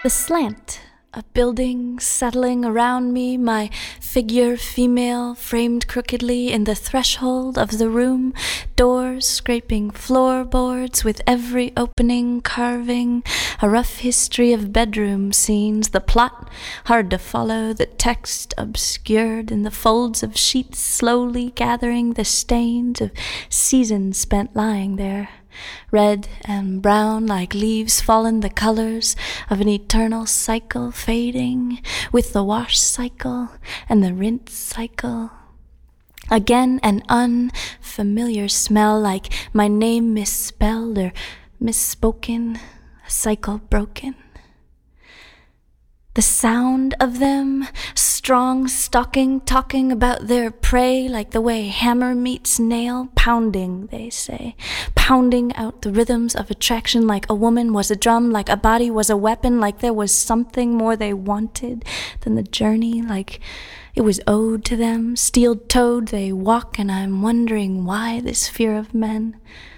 The slant of buildings settling around me, my figure female framed crookedly in the threshold of the room, doors scraping floorboards with every opening carving a rough history of bedroom scenes, the plot hard to follow, the text obscured in the folds of sheets slowly gathering the stains of seasons spent lying there. Red and brown like leaves fallen, the colors of an eternal cycle fading with the wash cycle and the rinse cycle. Again an unfamiliar smell like my name misspelled or misspoken, a cycle broken. The sound of them, strong, stalking, talking about their prey like the way hammer meets nail, pounding, they say, pounding out the rhythms of attraction like a woman was a drum, like a body was a weapon, like there was something more they wanted than the journey, like it was owed to them. Steel-toed they walk, and I'm wondering why this fear of men.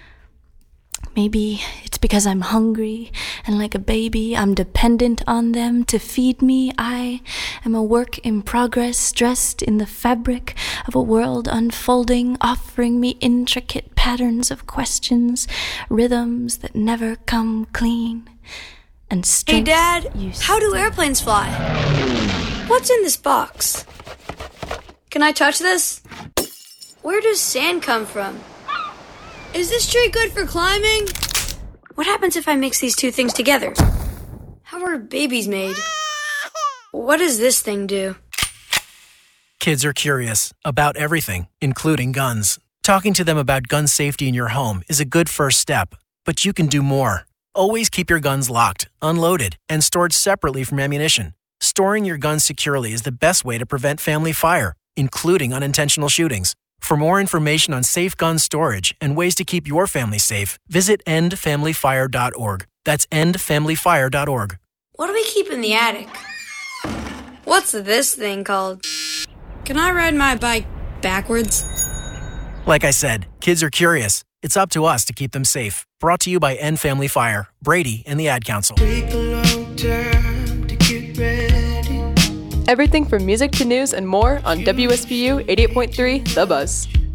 Maybe it's because I'm hungry, and like a baby, I'm dependent on them to feed me. I am a work in progress, dressed in the fabric of a world unfolding, offering me intricate patterns of questions, rhythms that never come clean. And hey, Dad, how do airplanes fly? What's in this box? Can I touch this? Where does sand come from? Is this tree good for climbing? What happens if I mix these two things together? How are babies made? What does this thing do? Kids are curious about everything, including guns. Talking to them about gun safety in your home is a good first step, but you can do more. Always keep your guns locked, unloaded, and stored separately from ammunition. Storing your guns securely is the best way to prevent family fire, including unintentional shootings. For more information on safe gun storage and ways to keep your family safe, visit endfamilyfire.org. That's endfamilyfire.org. What do we keep in the attic? What's this thing called? Can I ride my bike backwards? Like I said, kids are curious. It's up to us to keep them safe. Brought to you by End Family Fire, Brady, and the Ad Council. Take a long time to get ready. Everything from music to news and more on WSBU 88.3 The Buzz.